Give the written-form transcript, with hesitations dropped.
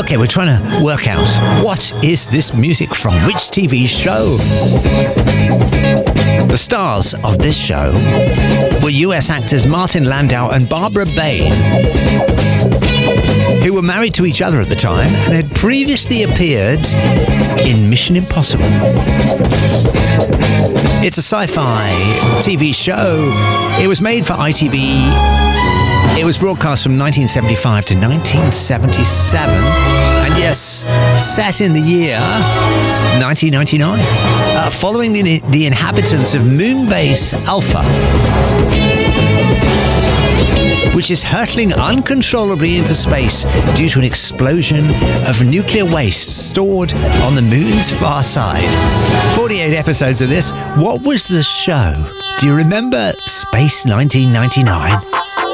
Okay, we're trying to work out what is this music from which TV show. The stars of this show were US actors Martin Landau and Barbara Bain, who were married to each other at the time and had previously appeared in Mission Impossible. It's a sci-fi TV show. It was made for ITV. It was broadcast from 1975 to 1977. And yes, set in the year 1999. Following the inhabitants of Moonbase Alpha, which is hurtling uncontrollably into space due to an explosion of nuclear waste stored on the moon's far side. 48 episodes of this. What was the show? Do you remember Space 1999?